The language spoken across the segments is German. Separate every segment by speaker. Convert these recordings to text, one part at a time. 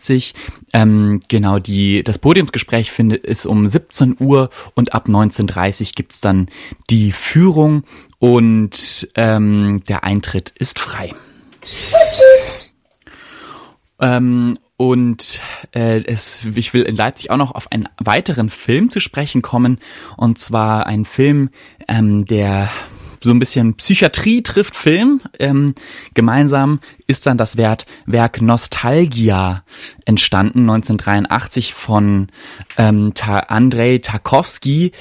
Speaker 1: Leipzig. Das Podiumsgespräch ist um 17 Uhr und ab 19:30 gibt's dann die Führung und der Eintritt ist frei. Ich will in Leipzig auch noch auf einen weiteren Film zu sprechen kommen, und zwar ein Film, der so ein bisschen Psychiatrie trifft Film. Gemeinsam ist dann das Werk Nostalgia entstanden, 1983 von Andrei Tarkovsky.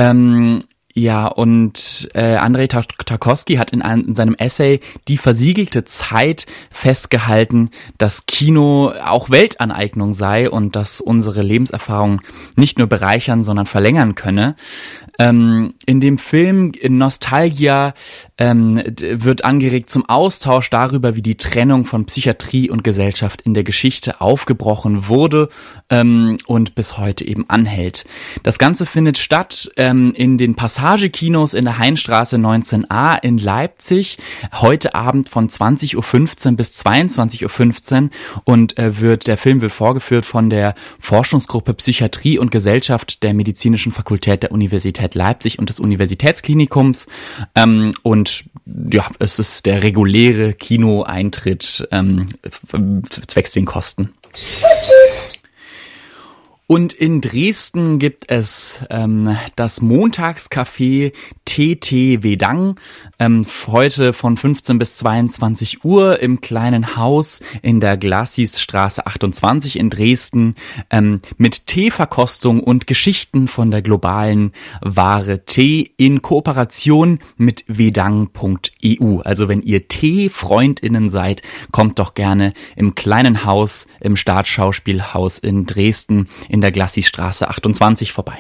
Speaker 1: Andrei Tarkovsky hat in seinem Essay Die versiegelte Zeit festgehalten, dass Kino auch Weltaneignung sei und dass unsere Lebenserfahrung nicht nur bereichern, sondern verlängern könne. In dem Film in Nostalgia wird angeregt zum Austausch darüber, wie die Trennung von Psychiatrie und Gesellschaft in der Geschichte aufgebrochen wurde und bis heute eben anhält. Das Ganze findet statt in den Passagekinos in der Heinstraße 19a in Leipzig, heute Abend von 20.15 Uhr bis 22.15 Uhr und der Film wird vorgeführt von der Forschungsgruppe Psychiatrie und Gesellschaft der Medizinischen Fakultät der Universität Leipzig und des Universitätsklinikums es ist der reguläre Kinoeintritt zwecks den Kosten. Und in Dresden gibt es das Montagscafé TT Wedang, heute von 15 bis 22 Uhr im kleinen Haus in der Glassisstraße 28 in Dresden, mit Teeverkostung und Geschichten von der globalen Ware Tee in Kooperation mit wedang.eu. Also wenn ihr Tee-FreundInnen seid, kommt doch gerne im kleinen Haus im Staatsschauspielhaus in Dresden in der Glassisstraße 28 vorbei.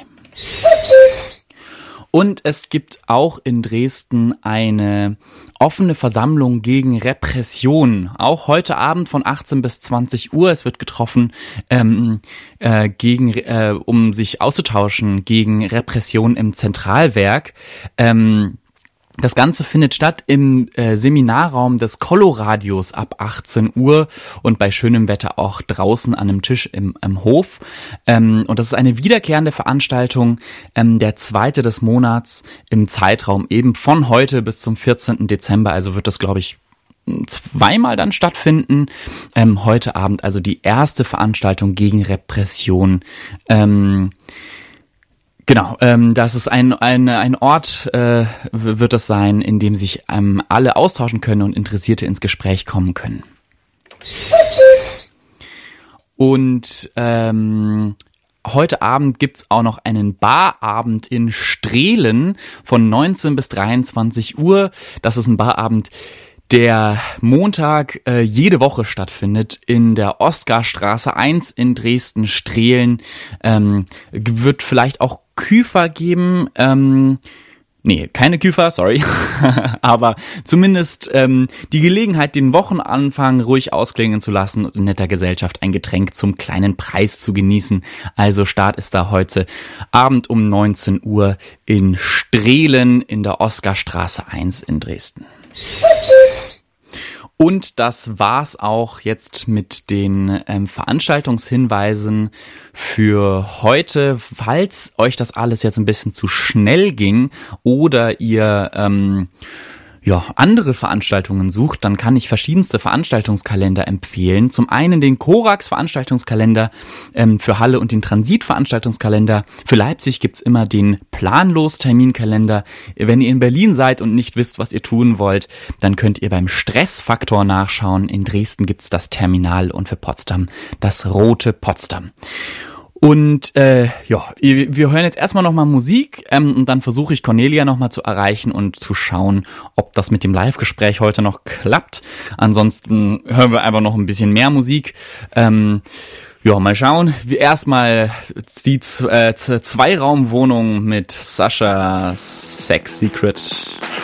Speaker 1: Und es gibt auch in Dresden eine offene Versammlung gegen Repression. Auch heute Abend von 18 bis 20 Uhr. Es wird getroffen, um sich auszutauschen gegen Repression im Zentralwerk. Das Ganze findet statt im Seminarraum des Coloradios ab 18 Uhr und bei schönem Wetter auch draußen an einem Tisch im Hof. Und das ist eine wiederkehrende Veranstaltung, der zweite des Monats im Zeitraum eben von heute bis zum 14. Dezember. Also wird das, glaube ich, zweimal dann stattfinden. Heute Abend also die erste Veranstaltung gegen Repression. Genau, das ist ein Ort, wird das sein, in dem sich alle austauschen können und Interessierte ins Gespräch kommen können. Und heute Abend gibt's auch noch einen Barabend in Strehlen von 19 bis 23 Uhr. Das ist ein Barabend, der Montag jede Woche stattfindet in der Oscarstraße 1 in Dresden-Strehlen. Wird vielleicht auch Küfer geben. Nee, keine Küfer, sorry. Aber zumindest die Gelegenheit, den Wochenanfang ruhig ausklingen zu lassen und in netter Gesellschaft ein Getränk zum kleinen Preis zu genießen. Also Start ist da heute Abend um 19 Uhr in Strehlen in der Oscarstraße 1 in Dresden. Und das war's auch jetzt mit den Veranstaltungshinweisen für heute. Falls euch das alles jetzt ein bisschen zu schnell ging oder ihr andere Veranstaltungen sucht, dann kann ich verschiedenste Veranstaltungskalender empfehlen. Zum einen den Korax-Veranstaltungskalender für Halle und den Transit-Veranstaltungskalender. Für Leipzig gibt's immer den Planlos-Terminkalender. Wenn ihr in Berlin seid und nicht wisst, was ihr tun wollt, dann könnt ihr beim Stressfaktor nachschauen. In Dresden gibt's das Terminal und für Potsdam das Rote Potsdam. Und wir hören jetzt erstmal nochmal Musik und dann versuche ich Cornelia nochmal zu erreichen und zu schauen, ob das mit dem Live-Gespräch heute noch klappt. Ansonsten hören wir einfach noch ein bisschen mehr Musik. Mal schauen. Erstmal die Zweiraumwohnung mit Sascha Sex Secret.